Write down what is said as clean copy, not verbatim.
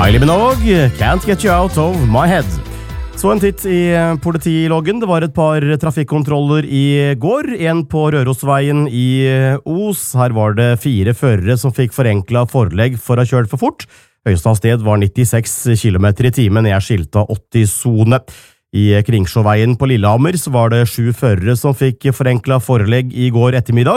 Kylie Minogue, Can't Get You Out of My Head. Så en titt i politiloggen. Det var et par trafikkontroller i går. En på Rørosveien i Os. Her var det 4 førere som fikk forenklet forelegg for å ha kjørt for fort. Høyeste hastighet var 96 km i timen. Jeg skilta 80-zone. I Kringsjåveien på Lillehammer så var det 7 førere som fikk forenklet forelegg i går ettermiddag.